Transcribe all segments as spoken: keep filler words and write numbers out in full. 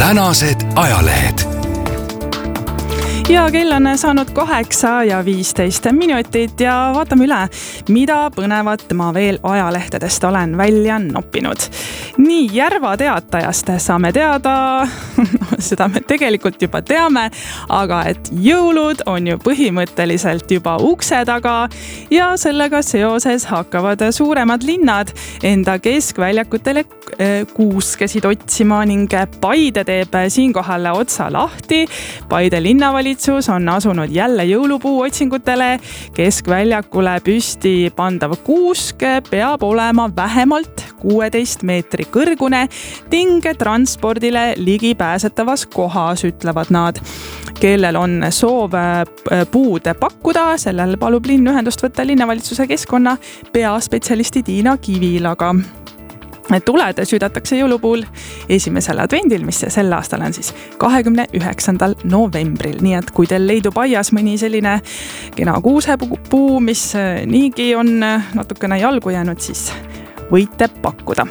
tänased ajalehed. Ja kell on saanud kaheksa ja viisteist minutit ja vaatame üle, mida põnevat ma veel ajalehtedest olen välja noppinud. Nii, Järva Teatajast saame teada, seda me tegelikult juba teame, aga et jõulud on ju põhimõtteliselt juba ukse taga ja sellega seoses hakkavad suuremad linnad enda keskväljakutele kuuskesid otsima ning Paide teeb siinkohal otsa lahti. Paide linnavalitsus on asunud jälle jõulupuu otsingutele. Keskväljakule püsti pandav kuusk peab olema vähemalt kuueteist meetri kõrgune ning transpordile ligipääsetavas kohas, ütlevad nad. Kellel on soov puud pakkuda, sellel palub linn ühendust võtta linnavalitsuse keskkonna peaspetsialisti Tiina Kivilaga. Tuled südatakse jõulupuul esimesel advendil, mis sel aastal on siis kahekümne üheksandal novembril. Nii et kui teil leidub aias mõni selline kena kuusepuu, mis niigi on natukene jalgu jäänud, siis võite pakkuda.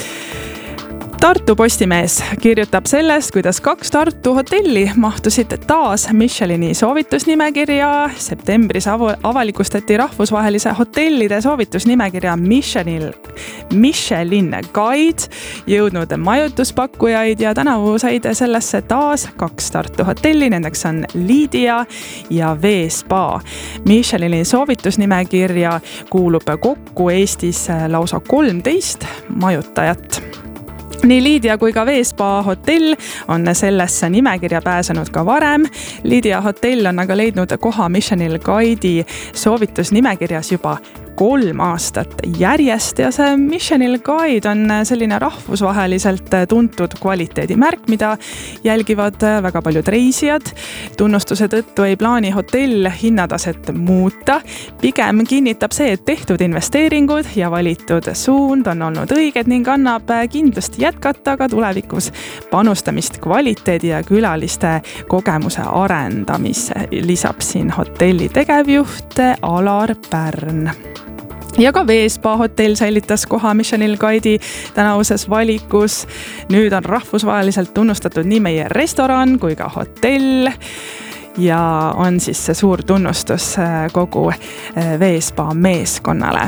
Tartu Postimees kirjutab sellest, kuidas kaks Tartu hotelli mahtusid taas Michelini soovitusnimekirja. Septembris avalikustati rahvusvahelise hotellide soovitusnimekirja Michelin, Michelin Guide jõudnud majutuspakkujaid ja tänavu said sellesse taas kaks Tartu hotelli, nendeks on Lydia ja V-Spa. Michelini soovitusnimekirja kuulub kokku Eestis lausa kolmteist majutajat. Nii Lydia kui ka V-Spa hotell on sellesse nimekirja pääsenud ka varem. Lydia hotell on aga leidnud koha Michelin Guide'i soovitusnimekirjas juba kolm aastat järjest ja see Michelin Guide on selline rahvusvaheliselt tuntud kvaliteedimärk, mida jälgivad väga paljud reisijad. Tunnustuse tõttu ei plaani hotell hinnataset muuta. Pigem kinnitab see, et tehtud investeeringud ja valitud suund on olnud õiged ning annab kindlust jätkata ka tulevikus panustamist kvaliteedi ja külaliste kogemuse arendamisse, lisab siin hotelli tegevjuht Alar Pärn. Ja ka V-Spa hotell säilitas koha Michelin Guide'i tänavuses valikus. Nüüd on rahvusvaheliselt tunnustatud nii meie restoran kui ka hotell ja on siis see suur tunnustus kogu V-Spa meeskonnale.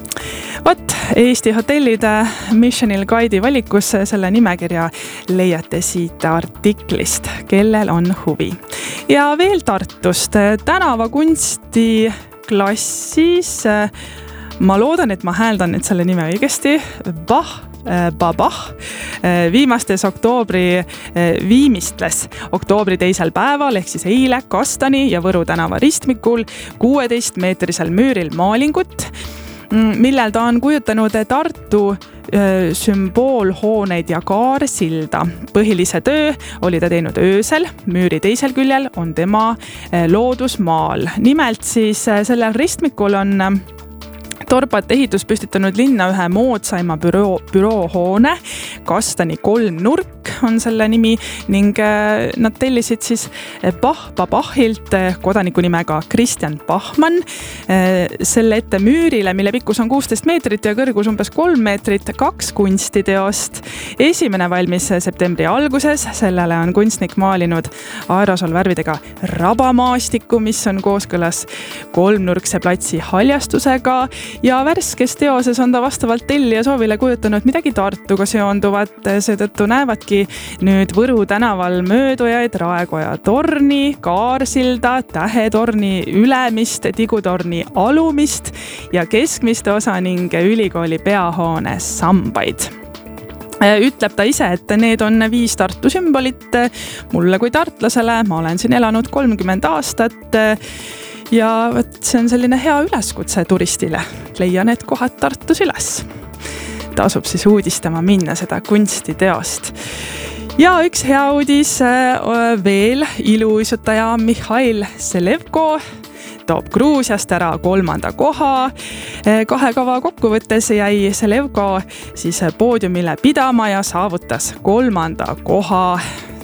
Vot, Eesti hotellide Michelin Guide'i valikus selle nimekirja leiate siit artiklist, kellel on huvi. Ja veel Tartust tänavakunsti klassis, ma loodan, et ma hääldan nüüd selle nime õigesti, Bah, Babah, viimastes oktoobri viimistles oktoobri teisel päeval ehk siis eile Kastani ja Võru tänava ristmikul kuueteist meetrisel müüril maalingut, millel ta on kujutanud Tartu sümboolhooneid ja kaarsilda. Põhilise töö oli ta teinud öösel, müüri teisel küljel on tema loodusmaal. Nimelt siis sellel ristmikul on Torpat ehitus püstitanud linna ühe moodsaima büroo, büroohoone, Kastani kolm nurk on selle nimi ning nad tellisid siis Bah Babahilt kodaniku nimega Kristjan Bachmann selle ette müürile, mille pikkus on kuusteist meetrit ja kõrgus umbes kolm meetrit, kaks kunstiteost. Esimene valmis septembri alguses, sellele on kunstnik maalinud aerosolvärvidega rabamaastiku, mis on kooskõlas kolmnurkse platsi haljastusega ja värskes teoses on ta vastavalt tellija soovile kujutanud midagi Tartuga seonduvat, seetõttu näevadki nüüd Võru tänaval möödujaid Raekoja torni, kaarsilda, Tähetorni ülemist, Tigutorni alumist ja keskmist osa ning ülikooli peahoone sambaid. Ütleb ta ise, et need on viis Tartu sümbolit mulle kui tartlasele, ma olen siin elanud kolmkümmend aastat ja see on selline hea üleskutse turistile. Leia need kohad Tartus üles. Tasub siis uudistama minna seda kunstiteost. Ja üks hea uudis veel, iluuisutaja Mihhail Selevko toob Gruusiast ära kolmanda koha. Kahe kava kokkuvõttes jäi Selevko siis poodiumile pidama ja saavutas kolmanda koha.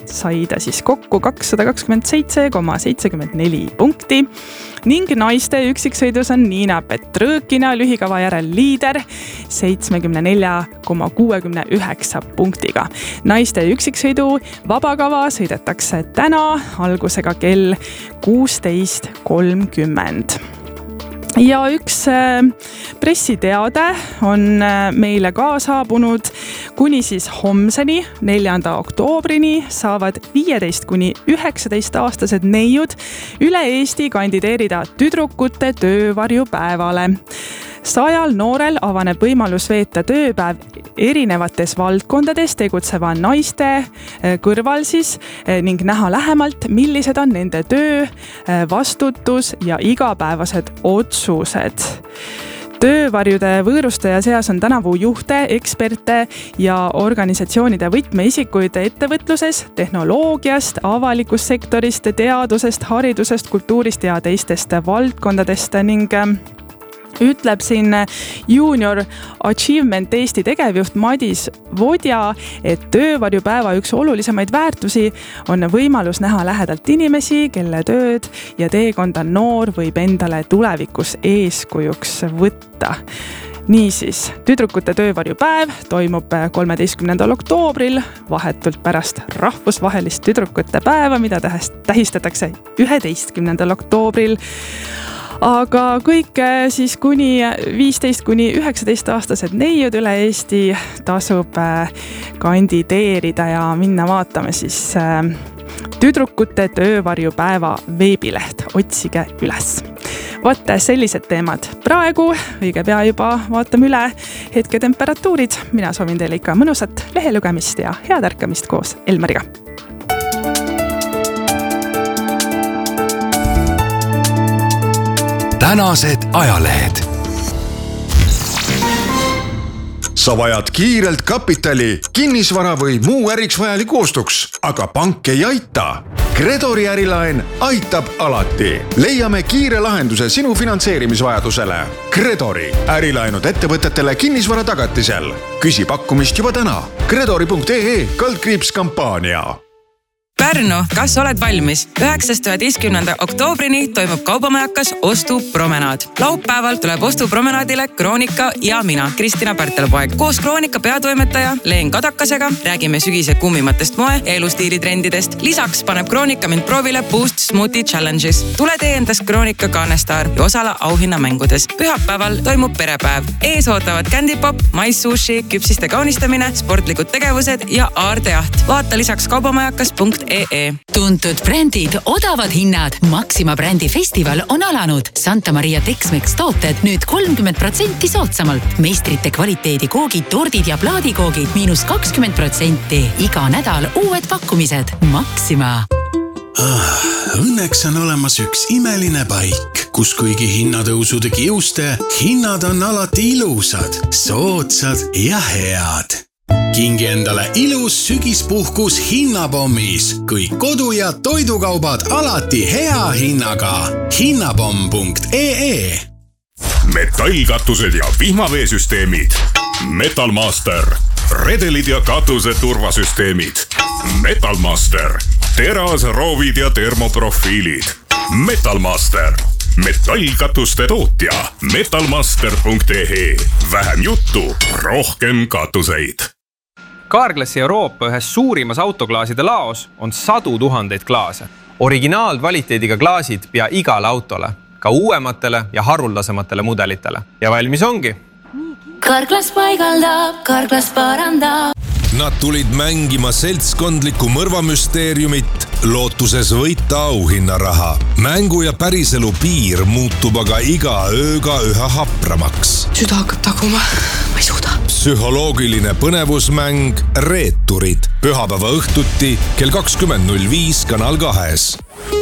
sai ta siis kokku kakssada kakskümmend seitse koma seitsekümmend neli punkti ning naiste üksiksõidus on Niina Petrõkina lühikava järel liider seitsmekümne nelja koma kuuekümne üheksa punktiga. Naiste üksiksõidu vabakava sõidetakse täna algusega kell kuusteist kolmkümmend. Ja üks pressiteade on meile ka saabunud. Kuni siis homseni, neljanda oktoobrini saavad viieteist kuni üheksateist aastased neiud üle Eesti kandideerida tüdrukute töövarjupäevale. Sajal noorel avaneb võimalus veeta tööpäev erinevates valdkondades tegutseva naiste kõrval siis ning näha lähemalt, millised on nende töö, vastutus ja igapäevased otsused. Töövarjude võõrustaja seas on tänavu juhte, eksperte ja organisatsioonide võtmeisikuid ettevõtluses, tehnoloogiast, avalikust sektorist, teadusest, haridusest, kultuurist ja teistest valdkondadest ning ütleb siin Junior Achievement Eesti tegevjuht Madis Vodja, et töövarjupäeva üks olulisemaid väärtusi on võimalus näha lähedalt inimesi, kelle tööd ja teekonda noor võib endale tulevikus eeskujuks võtta. Niisiis, tüdrukute töövarjupäev toimub kolmeteistkümnendal oktoobril, vahetult pärast rahvusvahelist tüdrukute päeva, mida tähistatakse üheteistkümnendal oktoobril. Aga kõik siis kuni viisteist kuni üheksateist aastased neiud üle Eesti tasub kandideerida ja minna vaatame siis tüdrukute töövarjupäeva veebileht. Otsige üles. Vot sellised teemad. Praegu õige pea juba vaatame üle hetketemperatuurid. Mina soovin teile ikka mõnusat lehelugemist ja head ärkamist koos Elmariga. Tänased ajalehed. Sa vajad kiirelt kapitali, kinnisvara või muu äriks vajaliku ostuks, aga pank ei aita. Credori ärilaen aitab alati. Leiame kiire lahenduse sinu finantseerimisvajadusele. Credori ärilaenud ettevõtetele kinnisvara tagatisel. Küsi pakkumist juba täna. Credori punkt ee kaldkriips kampaania. Pärnu, kas oled valmis? üheksast üheteistkümnenda oktoobrini toimub kaubamajakas ostupromenaad. Laupäeval tuleb ostupromenaadile Kroonika ja mina, Kristina Pärtelpoeg. Koos Kroonika peatoimetaja Leen Kadakasega räägime sügise kummimatest moe ja elustiilitrendidest. Lisaks paneb Kroonika mind proovile Boost Smoothie Challenges. Tule tee endast Kroonika Kaanestaar ja osala auhinnamängudes. Pühapäeval toimub perepäev. Ees ootavad Candy Pop, maissushi, küpsiste kaunistamine, sportlikud tegevused ja aardejaht. Vaata lisaks kaubamajakas punkt ee. Tuntud brändid, odavad hinnad. Maxima brändi festival on alanud. Santa Maria Tex-Mex tooted nüüd kolmkümmend protsenti soodsamalt. Meistrite kvaliteedi koogid, tordid ja plaadikoogid miinus kakskümmend protsenti. Iga nädal uued pakkumised. Maxima. Ah, õnneks on olemas üks imeline paik, kus kuigi hinnatõusude kiuste, hinnad on alati ilusad, soodsad ja head. Kingi endale ilus sügispuhkus hinnapommis. Kõik kodu- ja toidukaubad alati hea hinnaga. hinnapomm punkt ee. Metallkatused ja vihmaveesüsteemid. Metalmaster. Redelid ja katuse turvasüsteemid. Metalmaster. Teras, roovid ja termoprofiilid. Metalmaster. Metallkatuste tootja. metalmaster punkt ee. Vähem juttu, rohkem katuseid. Carglassi Euroopa ühes suurimas autoklaaside laos on sadu tuhandeid klaase. Originaalkvaliteediga klaasid pea igale autole, ka uuematele ja haruldasematele mudelitele. Ja valmis ongi. Carglass paigaldab, Carglass parandab. Nad tulid mängima seltskondlikku mõrvamüsteeriumit, lootuses võita auhinnaraha. Mängu ja päriselu piir muutub aga iga ööga üha hapramaks. Süda hakkab taguma, ma ei suuda. Psühholoogiline põnevusmäng Reeturid. Pühapäeva õhtuti kell kakskümmend null viis Kanal kahes.